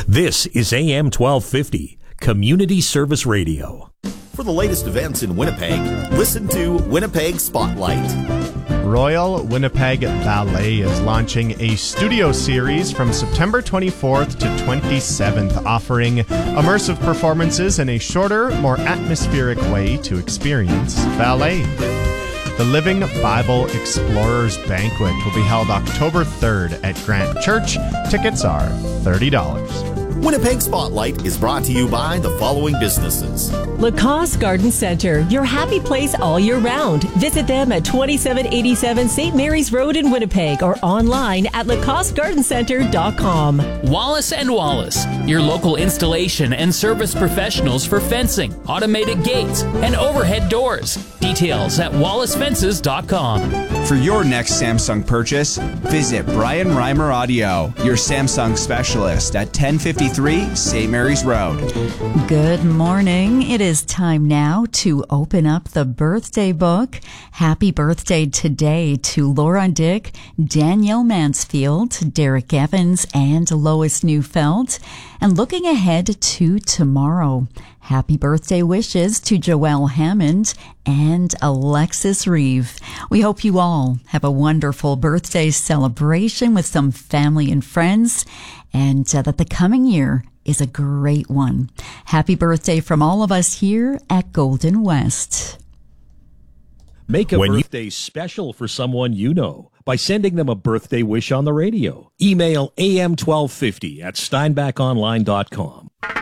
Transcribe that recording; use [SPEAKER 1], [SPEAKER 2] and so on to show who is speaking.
[SPEAKER 1] This is AM 1250, Community Service Radio.
[SPEAKER 2] For the latest events in Winnipeg, listen to Winnipeg Spotlight.
[SPEAKER 3] Royal Winnipeg Ballet is launching a studio series from September 24th to 27th, offering immersive performances in a shorter, more atmospheric way to experience ballet. The Living Bible Explorers Banquet will be held October 3rd at Grant Church. Tickets are $30.
[SPEAKER 2] Winnipeg Spotlight is brought to you by the following businesses.
[SPEAKER 4] Lacoste Garden Center, your happy place all year round. Visit them at 2787 St. Mary's Road in Winnipeg or online at lacostegardencenter.com.
[SPEAKER 5] Wallace & Wallace, your local installation and service professionals for fencing, automated gates, and overhead doors. Details at wallacefences.com.
[SPEAKER 6] For your next Samsung purchase, visit Brian Reimer Audio, your Samsung specialist at 1053 St. Mary's Road.
[SPEAKER 7] Good morning. It is time now to open up the birthday book. Happy birthday today to Laura Dick, Danielle Mansfield, Derek Evans, and Lois Neufeld. And looking ahead to tomorrow, happy birthday wishes to Joelle Hammond and Alexis Reeve. We hope you all have a wonderful birthday celebration with some family and friends, and that the coming year is a great one. Happy birthday from all of us here at Golden West.
[SPEAKER 1] Make a birthday special for someone you know by sending them a birthday wish on the radio. Email am1250@steinbachonline.com.